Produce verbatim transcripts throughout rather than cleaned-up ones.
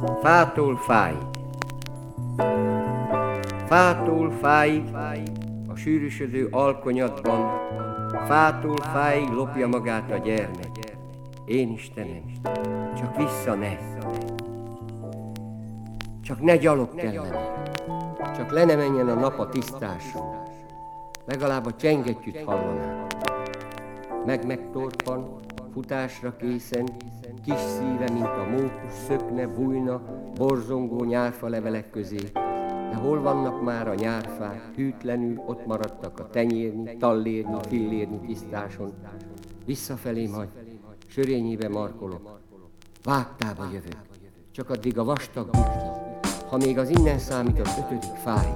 Fától fáig. Fától fáig, a sűrűsödő alkonyatban, fától fáig lopja magát a gyermek. Én Istenem, csak vissza ne. Csak ne gyalog kellene. Csak le ne menjen a nap a tisztáson. Legalább a csengettyűt hallanám. Meg-megtorpan, futásra készen, kis szíve, mint a mókus, szökne, bújna, borzongó nyárfa levelek közé. De hol vannak már a nyárfák, hűtlenül ott maradtak a tenyérnyi, tallérnyi, fillérnyi tisztáson. Visszafelé majd, sörényébe markolok, vágtába jövök, csak addig a vastag bükki, ha még az innen számított ötödik fáj.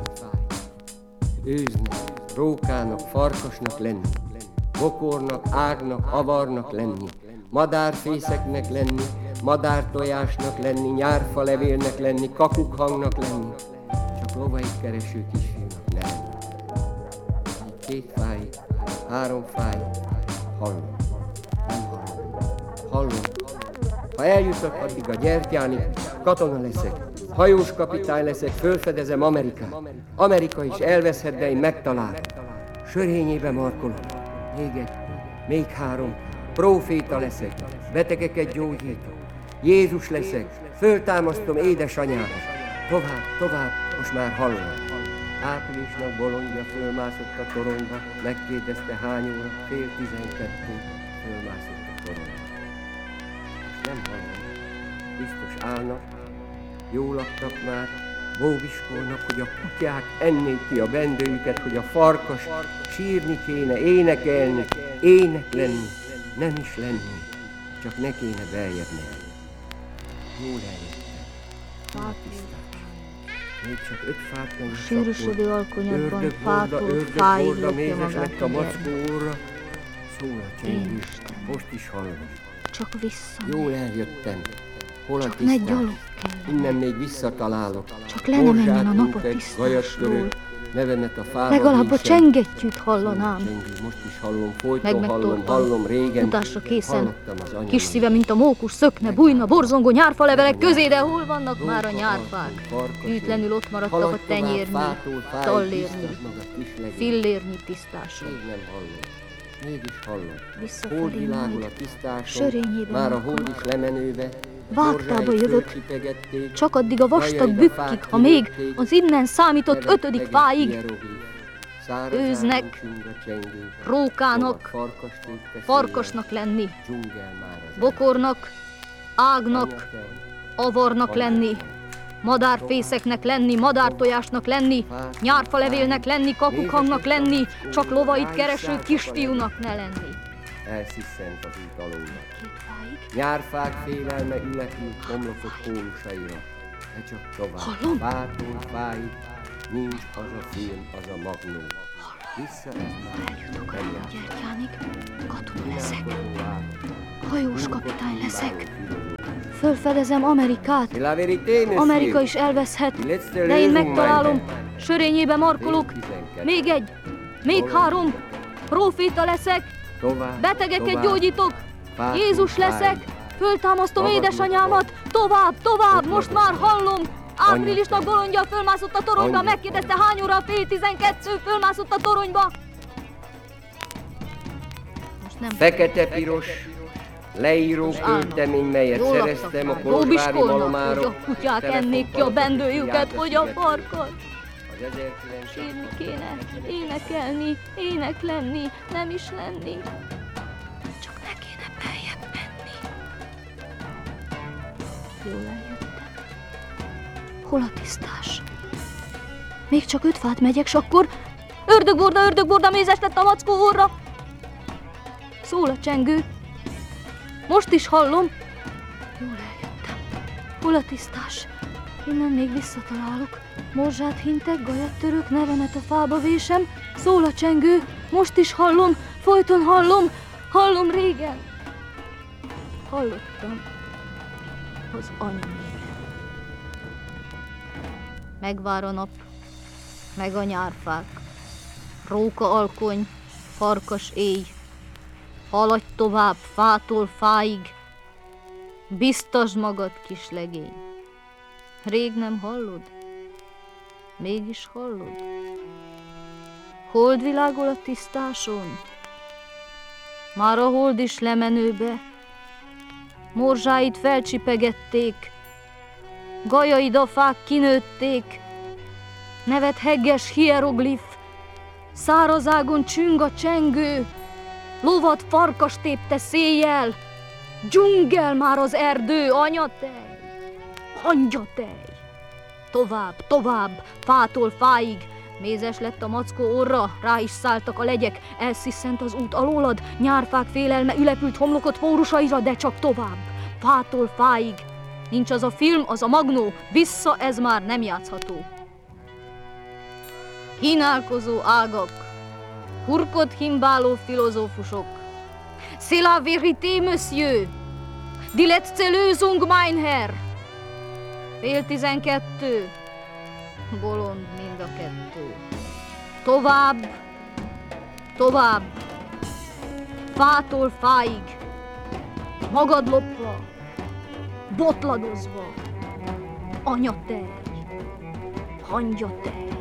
Őznek, rókának, farkasnak lenni, bokornak, ágnak, avarnak lenni, madárfészeknek lenni, madártojásnak lenni, nyárfa levélnek lenni, kakukhangnak lenni, csak lovait kereső kisfiúnak ne lenni. Így két fáj, három fáj, hallom, nem hallom, hallom. Ha eljutok, addig a gyertyánig katona leszek, hajós kapitány leszek, fölfedezem Amerikát. Amerika is elveszhet, de én megtalálom. Sörényébe markolok. Még egy, még három, próféta leszek, betegeket gyógyítok. Jézus leszek, föltámasztom édesanyámat. Tovább, tovább, most már hallom. Áprilisnak bolondja fölmászott a toronyba, megkérdezte hány óra, fél tizenkettő, fölmászott a toronyba. Most nem hallom, biztos állnak, jól laktak már, bóbiskolnak, hogy a kutyák ennék ki a bendőjüket, hogy a farkas sírni kéne, énekelni, ének lenni, nem is lenni, csak ne kéne beljebb menni. Jól eljöttem. Fátisztás. Még csak öt fát menni, sűrűsödő alkonyatban fától fáig lopja magát a gyermek. Szól a csengő, most is hallom. Csak vissza. Jól eljöttem. Hol a csak ne gyalog kell. Innen még visszatalálok. Csak le ne menjen a nap a tisztásról. Nevemet a fába legalább a csengettyűt hallanám. Csengő, most is hallom, folyton hallom, hallom régen. Futásra készen. Kis szíve, mint a mókus, szökne, bújna, borzongó nyárfa levelek közé, de hol vannak már a nyárfák? Hűtlenül ott maradtak a tenyérnyi, tallérnyi, fillérnyi tisztások. Mégis hallom. Visszafelé majd, sörényében már a hold is lemenőbe, vágtába jövök, csak addig a vastag bükkig, ha még az innen számított ötödik fáig. Őznek, rókának, farkasnak lenni, bokornak, ágnak, avarnak lenni, madárfészeknek lenni, madártojásnak lenni, nyárfalevélnek lenni, kakukhangnak lenni, csak lovait kereső kisfiúnak ne lenni. Elsziszent az út alóra. Nyárfák félelme ülepül homlokok pólusaira. De csak tovább, hallom? Fától fáig, nincs az a film, az a magnó. Vissza eljutok a gyertyánig, katona leszek, hajós kapitány leszek. Fölfedezem Amerikát, Amerika is elveszhet, de én megtalálom, sörényébe markolok, még egy, még három, próféta leszek, betegeket gyógyítok, Jézus leszek, föltámasztom édesanyámat, tovább, tovább, most már hallom, áprilisnak bolondja fölmászott a toronyba, megkérdezte hány óra, fél tizenkettő, fölmászott a toronyba. Most nem. Fekete-piros, leíró költemény, melyet jól szereztem a kolozsvári malomára. Hogy a kutyák ennék ki a bendőjüket, hogy a farkas. Sírni kéne, énekelni, éneklenni, nem is lenni. Csak ne kéne beljebb menni. Jól eljöttem. Hol a tisztás? Még csak öt fát megyek, s akkor ördögborda, ördögborda, mézes lett a mackó orra. Szól a csengő. Most is hallom. Jól eljöttem. Hol a tisztás? Innen még visszatalálok. Morzsát hintek, gajat török, nevemet a fába vésem. Szól a csengő. Most is hallom. Folyton hallom. Hallom régen. Hallottam az anyamére. Megvár a nap, meg a nyárfák. Róka alkony, farkas éj. Haladj tovább, fától fáig. Biztasd magad, kis legény. Rég nem hallod? Mégis hallod? Hold világol a tisztáson? Már a hold is lemenőbe. Morzsáit felcsipegették, gajaid a fák kinőtték, nevet hegges hieroglif, szárazágon csüng a csengő, lovat farkas tépte széjjel, dzsungel már az erdő, anyatej, hangyatej. Tovább, tovább, fától fáig, mézes lett a mackó orra, rá is szálltak a legyek, elsziszent az út alólad, nyárfák félelme ülepült homlokot pórusaira, de csak tovább, fától fáig. Nincs az a film, az a magnó, vissza ez már nem játszható. Kínálkozó ágak, hurkot himbáló filozófusok. C'est la vérité, monsieur! Die letzte Lösung, mein Herr! Fél tizenkettő, bolond mind a kettő. Tovább, tovább, fától fáig, magad lopva, botladozva, anyatej, hangyatej.